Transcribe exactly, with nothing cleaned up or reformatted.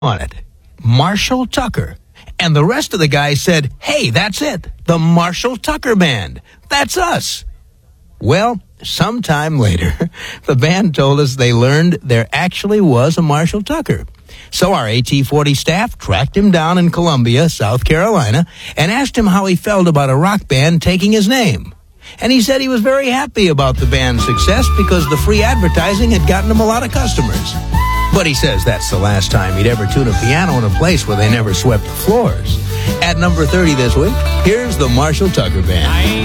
on it. Marshall Tucker. And the rest of the guys said, hey, that's it. The Marshall Tucker Band. That's us. Well, sometime later, the band told us they learned there actually was a Marshall Tucker. So our A T forty staff tracked him down in Columbia, South Carolina, and asked him how he felt about a rock band taking his name. And he said he was very happy about the band's success because the free advertising had gotten him a lot of customers. But he says that's the last time he'd ever tune a piano in a place where they never swept the floors. At number thirty this week, here's the Marshall Tucker Band.